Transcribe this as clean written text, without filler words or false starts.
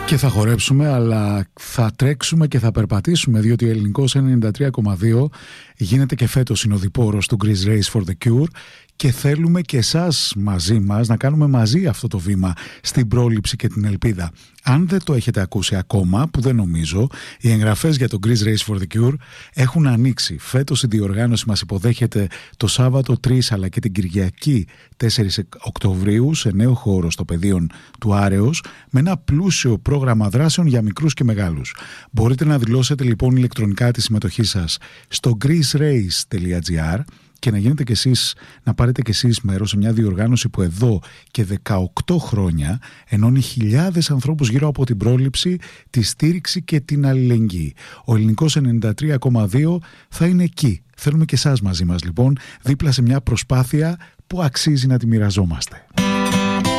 Και θα χορέψουμε, αλλά θα τρέξουμε και θα περπατήσουμε, διότι ο ελληνικός 93,2 γίνεται και φέτος συνοδοιπόρος του Greece Race for the Cure και θέλουμε και εσάς μαζί μας να κάνουμε μαζί αυτό το βήμα στην πρόληψη και την ελπίδα. Αν δεν το έχετε ακούσει ακόμα, που δεν νομίζω, οι εγγραφές για το Greece Race for the Cure έχουν ανοίξει. Φέτος η διοργάνωση μας υποδέχεται το Σάββατο 3 αλλά και την Κυριακή 4 Οκτωβρίου σε νέο χώρο στο πεδίον του Άρεος με ένα πλούσιο πρόγραμμα δράσεων για μικρούς και μεγάλους. Μπορείτε να δηλώσετε λοιπόν ηλεκτρονικά τη συμμετοχή σας στο greecerace.gr και να γίνετε κι εσείς, να πάρετε κι εσείς μέρος σε μια διοργάνωση που εδώ και 18 χρόνια ενώνει χιλιάδες ανθρώπους γύρω από την πρόληψη, τη στήριξη και την αλληλεγγύη. Ο ελληνικός 93,2 θα είναι εκεί. Θέλουμε και εσάς μαζί μας λοιπόν, δίπλα σε μια προσπάθεια που αξίζει να τη μοιραζόμαστε.